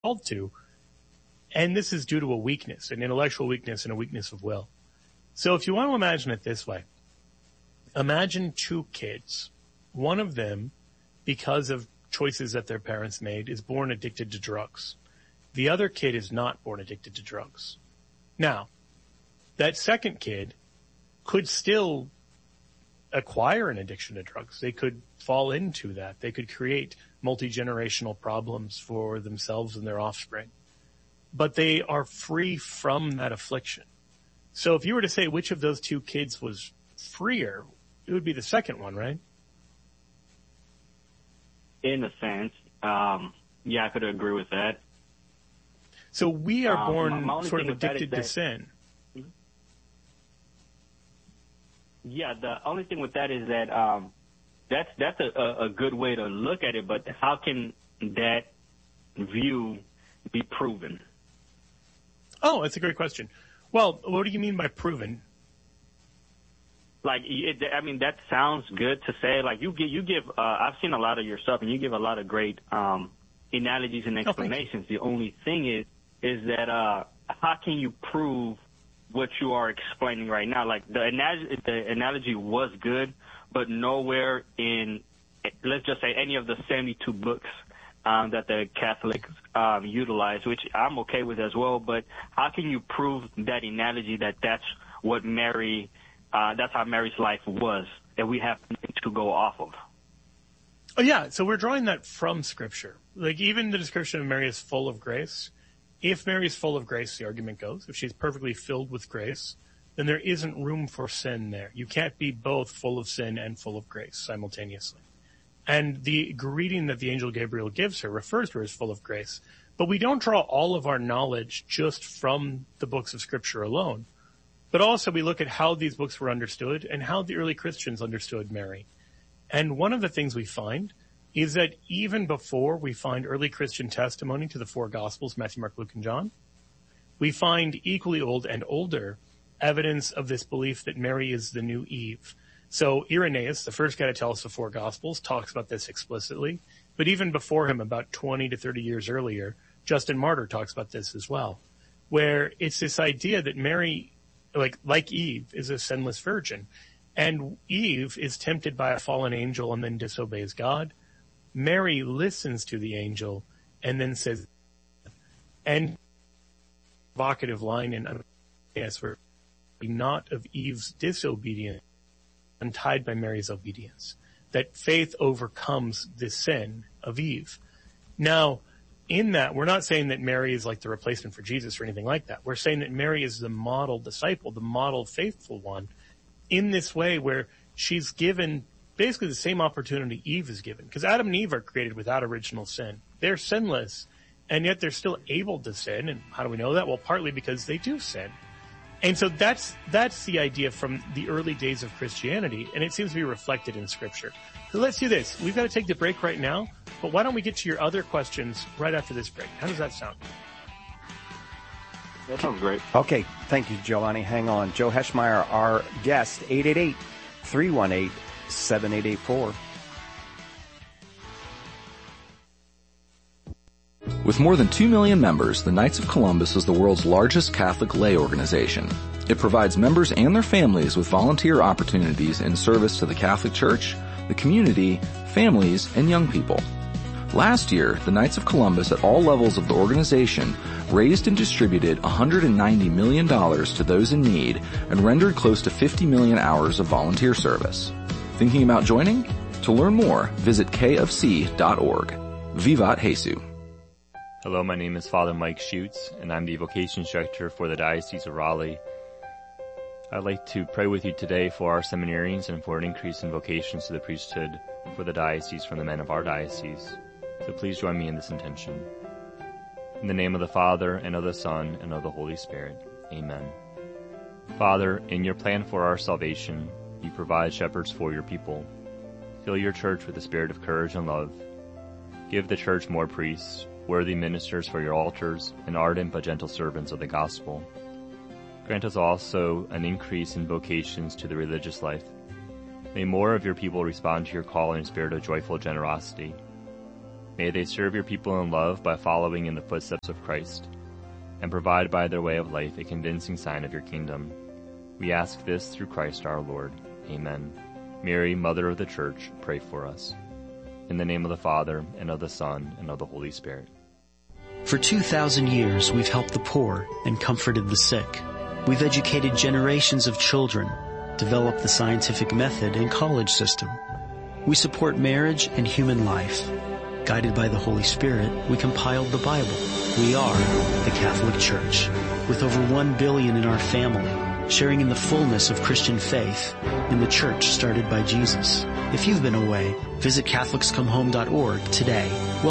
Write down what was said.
called to. And this is due to a weakness, an intellectual weakness and a weakness of will. So if you want to imagine it this way, imagine two kids. One of them, because of choices that their parents made, is born addicted to drugs. The other kid is not born addicted to drugs. Now, that second kid could still acquire an addiction to drugs. They could fall into that. They could create multi-generational problems for themselves and their offspring. But they are free from that affliction. So if you were to say which of those two kids was freer, it would be the second one, right? In a sense, yeah, I could agree with that. So we are born sort of addicted to sin. Yeah, the only thing with that is that that's a good way to look at it, but how can that view be proven? Oh, that's a great question. Well, what do you mean by proven? Like, I mean, that sounds good to say. Like, you give. I've seen a lot of your stuff, and you give a lot of great analogies and explanations. The only thing is that how can you prove what you are explaining right now? Like, the analogy was good, but nowhere in, let's just say, any of the 72 books that the Catholics utilize, which I'm okay with as well. But how can you prove that analogy that's what Mary? That's how Mary's life was, that we have to go off of. Oh, yeah. So we're drawing that from Scripture. Like, even the description of Mary is full of grace. If Mary is full of grace, the argument goes, if she's perfectly filled with grace, then there isn't room for sin there. You can't be both full of sin and full of grace simultaneously. And the greeting that the angel Gabriel gives her refers to her as full of grace. But we don't draw all of our knowledge just from the books of Scripture alone. But also we look at how these books were understood and how the early Christians understood Mary. And one of the things we find is that even before we find early Christian testimony to the four Gospels, Matthew, Mark, Luke, and John, we find equally old and older evidence of this belief that Mary is the new Eve. So Irenaeus, the first guy to tell us the four Gospels, talks about this explicitly. But even before him, about 20 to 30 years earlier, Justin Martyr talks about this as well, where it's this idea that Mary, like Eve, is a sinless virgin. And Eve is tempted by a fallen angel and then disobeys God. Mary listens to the angel and then says, and evocative line in yes, we're not of Eve's disobedience, untied by Mary's obedience, that faith overcomes the sin of Eve. Now, in that, we're not saying that Mary is like the replacement for Jesus or anything like that. We're saying that Mary is the model disciple, the model faithful one, in this way where she's given basically the same opportunity Eve is given. Because Adam and Eve are created without original sin. They're sinless, and yet they're still able to sin. And how do we know that? Well, partly because they do sin. And so that's the idea from the early days of Christianity, and it seems to be reflected in Scripture. So let's do this. We've got to take the break right now, but why don't we get to your other questions right after this break? How does that sound? That sounds great. Okay. Thank you, Giovanni. Hang on. Joe Heschmeyer, our guest, 888-318-7884. With more than 2 million members, the Knights of Columbus is the world's largest Catholic lay organization. It provides members and their families with volunteer opportunities in service to the Catholic Church, the community, families, and young people. Last year, the Knights of Columbus at all levels of the organization raised and distributed $190 million to those in need and rendered close to 50 million hours of volunteer service. Thinking about joining? To learn more, visit kofc.org. Vivat Jesus. Hello, my name is Father Mike Schutz, and I'm the Vocation Instructor for the Diocese of Raleigh. I'd like to pray with you today for our seminarians and for an increase in vocations to the priesthood for the diocese from the men of our diocese. So please join me in this intention. In the name of the Father, and of the Son, and of the Holy Spirit. Amen. Father, in your plan for our salvation, you provide shepherds for your people. Fill your church with the spirit of courage and love. Give the church more priests, worthy ministers for your altars, and ardent but gentle servants of the gospel. Grant us also an increase in vocations to the religious life. May more of your people respond to your call in a spirit of joyful generosity. May they serve your people in love by following in the footsteps of Christ, and provide by their way of life a convincing sign of your kingdom. We ask this through Christ our Lord. Amen. Mary, Mother of the Church, pray for us. In the name of the Father, and of the Son, and of the Holy Spirit. For 2,000 years, we've helped the poor and comforted the sick. We've educated generations of children, developed the scientific method and college system. We support marriage and human life. Guided by the Holy Spirit, we compiled the Bible. We are the Catholic Church, with over 1 billion in our family, sharing in the fullness of Christian faith in the church started by Jesus. If you've been away, visit CatholicsComeHome.org today.